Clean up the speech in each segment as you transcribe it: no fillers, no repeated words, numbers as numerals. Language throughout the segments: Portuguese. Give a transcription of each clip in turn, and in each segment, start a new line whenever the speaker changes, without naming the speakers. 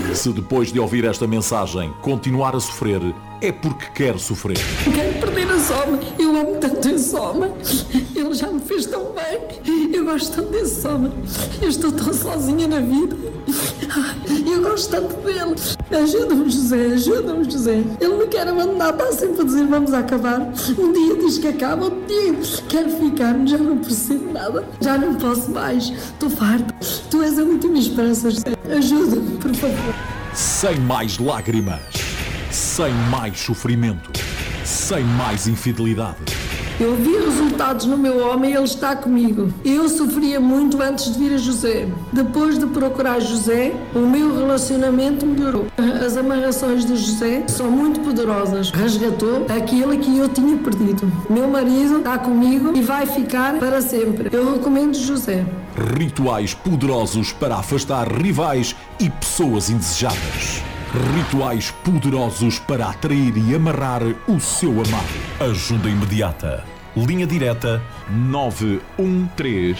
Se depois de ouvir esta mensagem continuar a sofrer, é porque quer sofrer.
Quero perder esse homem. Eu amo tanto esse homem. Ele já me fez tão bem. Eu gosto tanto desse homem. Eu estou tão sozinha na vida. Eu gosto tanto dele. Ajuda-me, José. Ajuda-me, José. Ele me quer abandonar. Está sempre a dizer vamos acabar. Um dia diz que acaba. Outro dia quero ficar. Já não percebo nada. Já não posso mais. Estou farta. Tu és a última esperança, José. Ajuda-me, por favor.
Sem mais lágrimas. Sem mais sofrimento. Sem mais infidelidade.
Eu vi resultados no meu homem e ele está comigo. Eu sofria muito antes de vir a José. Depois de procurar José, o meu relacionamento melhorou. As amarrações de José são muito poderosas. Resgatou aquilo que eu tinha perdido. Meu marido está comigo e vai ficar para sempre. Eu recomendo José.
Rituais poderosos para afastar rivais e pessoas indesejadas. Rituais poderosos para atrair e amarrar o seu amado. Ajuda imediata. Linha direta 913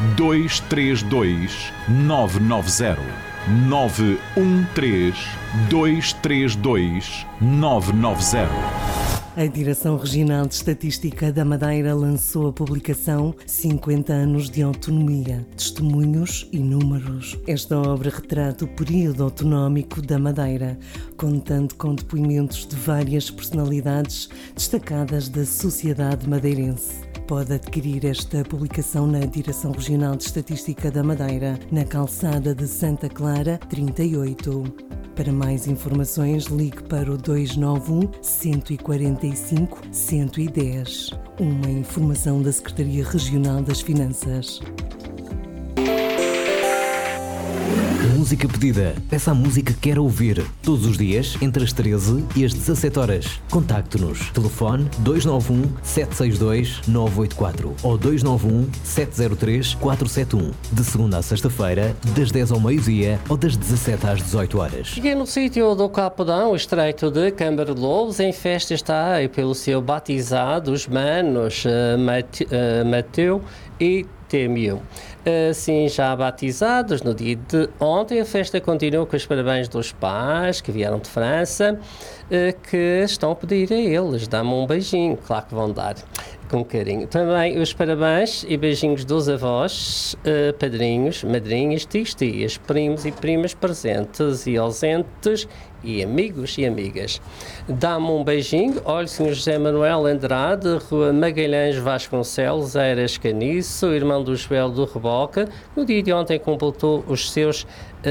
232 990. 913 232 990.
A Direção Regional de Estatística da Madeira lançou a publicação 50 anos de autonomia, testemunhos e números. Esta obra retrata o período autonómico da Madeira, contando com depoimentos de várias personalidades destacadas da sociedade madeirense. Pode adquirir esta publicação na Direção Regional de Estatística da Madeira, na calçada de Santa Clara 38. Para mais informações, ligue para o 291 145 110. Uma informação da Secretaria Regional das Finanças.
Música pedida. Peça a música que quer ouvir. Todos os dias, entre as 13 e as 17 horas. Contacte-nos. Telefone 291 762 984 ou 291 703 471. De segunda a sexta-feira, das 10 ao meio-dia ou das 17 às 18 horas.
Cheguei no sítio do Capodão, o estreito de Câmara de Lobos. Em festa está pelo seu batizado os manos Mateu e Temeu. Assim, já batizados no dia de ontem, a festa continua com os parabéns dos pais que vieram de França, que estão a pedir a eles, dá-me um beijinho, claro que vão dar, com carinho. Também os parabéns e beijinhos dos avós, padrinhos, madrinhas, tios, tias, primos e primas presentes e ausentes, e amigos e amigas. Dá-me um beijinho. Olha, Sr. José Manuel Andrade, Rua Magalhães Vasconcelos, Eiras Caniço, irmão do Joel do Reboca, no dia de ontem completou os seus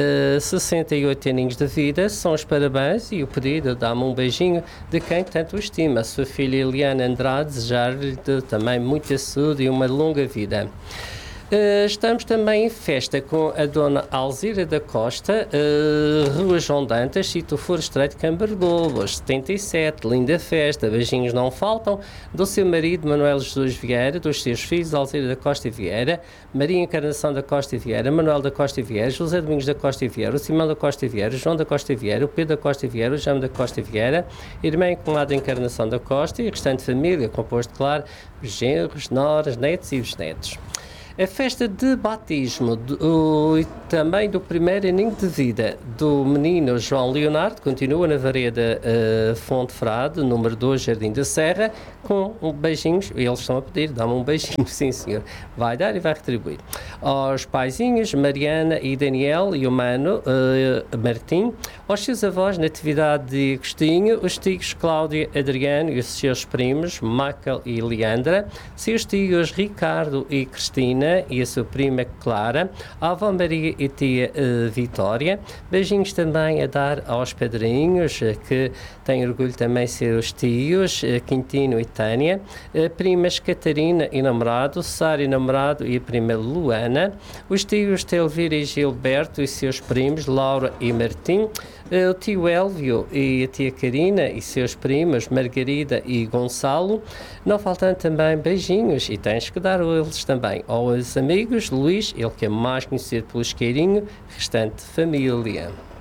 68 aninhos de vida. São os parabéns e o pedido, dá-me um beijinho de quem tanto o estima. A sua filha Eliana Andrade, desejar-lhe também muita saúde e uma longa vida. Estamos também em festa com a Dona Alzira da Costa, Rua João Dantas, Sítio Foro Estreito, Câmara de Lobos, 77, linda festa, beijinhos não faltam, do seu marido Manuel Jesus Vieira, dos seus filhos Alzira da Costa Vieira, Maria Encarnação da Costa Vieira, Manuel da Costa Vieira, José Domingos da Costa Vieira, o Simão da Costa Vieira, João da Costa Vieira, o Pedro da Costa Vieira, o Jame da Costa Vieira, irmã e cunhada Encarnação da Costa e a restante família, composto, claro, genros, noras, netos e bisnetos. A festa de batismo e também do primeiro aninho de vida do menino João Leonardo continua na Vareda Fonte Frade, número 2, Jardim da Serra, com beijinhos. Eles estão a pedir, dá-me um beijinho, sim senhor. Vai dar e vai retribuir. Aos paizinhos, Mariana e Daniel e o mano Martim, aos seus avós Natividade e Agostinho, os tios Cláudia, Adriano e os seus primos Michael e Leandra, seus tios Ricardo e Cristina e a sua prima Clara, a avó Maria e tia Vitória. Beijinhos também a dar aos padrinhos, que têm orgulho também de ser os tios, Quintino e Tânia, primas Catarina e namorado, Sara e namorado e a prima Luana, os tios Telvira e Gilberto e seus primos, Laura e Martim, o tio Elvio e a tia Karina e seus primos, Margarida e Gonçalo, não faltando também beijinhos, e tens que dar a eles também, aos amigos, Luís, ele que é mais conhecido pelo Isqueirinho, restante família.